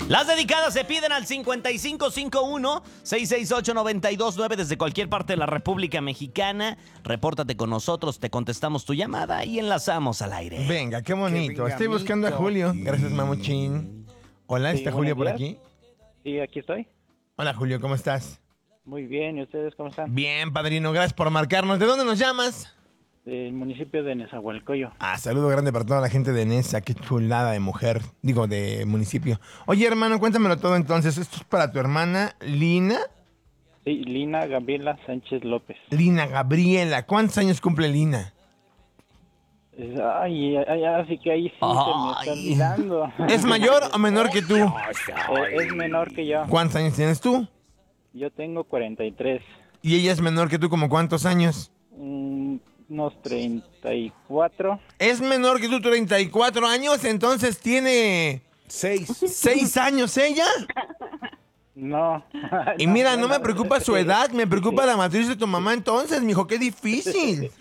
Las dedicadas se piden al 5551-668-929 desde cualquier parte de la República Mexicana. Repórtate con nosotros, te contestamos tu llamada y enlazamos al aire. Venga, qué bonito. Qué Estoy buscando a Julio. Gracias, Mamuchín. Hola, ¿está Julio por aquí? Sí, aquí estoy. Hola, Julio, ¿cómo estás? Muy bien, ¿y ustedes cómo están? Bien, padrino, gracias por marcarnos. ¿De dónde nos llamas? Del municipio de Nezahualcóyotl. Saludo grande para toda la gente de Nesa. Qué chulada de mujer. Digo, de municipio. Oye, hermano, cuéntamelo todo entonces. Esto es para tu hermana, Lina. Sí, Lina Gabriela Sánchez López. Lina Gabriela. ¿Cuántos años cumple Lina? Así que ahí sí se me está olvidando. ¿Es mayor o menor que tú? Es menor que yo. ¿Cuántos años tienes tú? Yo tengo 43. ¿Y ella es menor que tú como cuántos años? Unos 34. Es menor que tú, 34 años, entonces tiene 6 años ella. No. Y mira, no me preocupa su edad, me preocupa la matriz de tu mamá entonces, mijo, qué difícil.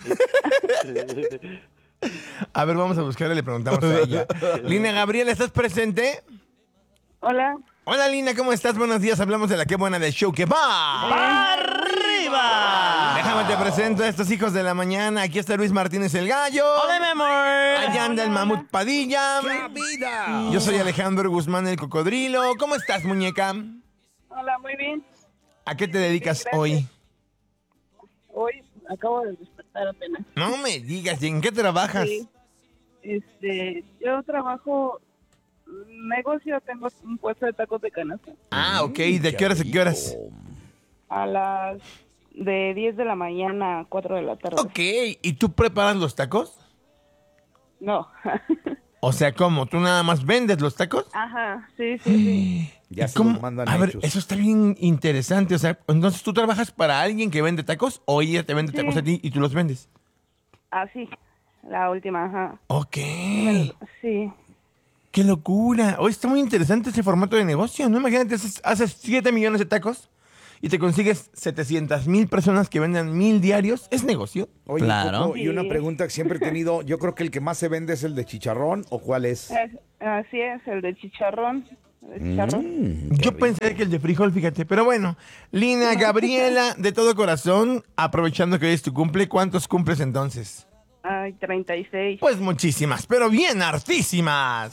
A ver, vamos a buscarle, le preguntamos a ella. Lina Gabriela, ¿estás presente? Hola. Hola, Lina, ¿cómo estás? Buenos días, hablamos de la Qué Buena del show que va. ¡Arriba! Déjame te presento a estos hijos de la mañana. Aquí está Luis Martínez el Gallo. ¡Hola, mi amor! Allá anda el Mamut Padilla. vida! Yo soy Alejandro Guzmán el Cocodrilo. ¿Cómo estás, muñeca? Hola, muy bien. ¿A qué te dedicas Gracias. hoy? Hoy acabo de despertar apenas. No me digas, ¿y en qué trabajas? Sí. Yo trabajo negocio, tengo un puesto de tacos de canasta. Ok, ¿de qué horas a qué horas? A las de 10 de la mañana a 4 de la tarde. Ok, ¿y tú preparas los tacos? No. O sea, ¿cómo? ¿Tú nada más vendes los tacos? Ajá, sí. Ya ¿Y se cómo? los mandan A ver, hechos. eso está bien interesante. O sea, entonces tú trabajas para alguien que vende tacos o ella te vende Sí. tacos a ti y tú los vendes. Así, la última, ajá. Ok. Sí. ¡Qué locura! Hoy está muy interesante ese formato de negocio, ¿no? Imagínate, haces 7 millones de tacos y te consigues 700,000 personas que venden 1,000 diarios. ¿Es negocio? Oye, Claro. Coco, y una pregunta que siempre he tenido, yo creo que el que más se vende es el de chicharrón, ¿o cuál es? Así es, el de chicharrón. Yo pensé que el de frijol, fíjate. Pero bueno, Lina Gabriela, de todo corazón, aprovechando que hoy es tu cumple, ¿cuántos cumples entonces? Ay, 36. Pues muchísimas, pero bien hartísimas.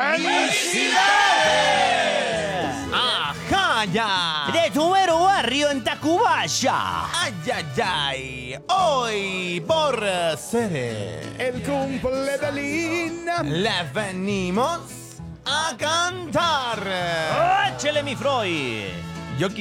¡Ajá, ya! De tu mero barrio en Tacubaya. ¡Ay, ay, ay! Hoy, por ser, El cumple de Lina. le venimos a cantar. ¡Échele, mi Freud! Yo